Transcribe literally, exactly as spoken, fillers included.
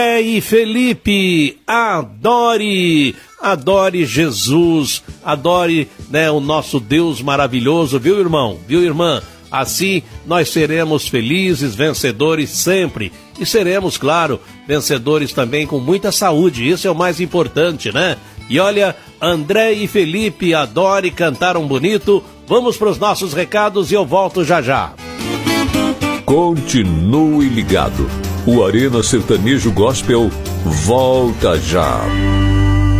E Felipe, adore, adore Jesus, adore, né, o nosso Deus maravilhoso, viu, irmão? Viu, irmã? Assim nós seremos felizes, vencedores sempre. E seremos, claro, vencedores também com muita saúde, isso é o mais importante, né? E olha, André e Felipe, adore, cantaram bonito. Vamos para os nossos recados e eu volto já já. Continue ligado. O Arena Sertanejo Gospel volta já.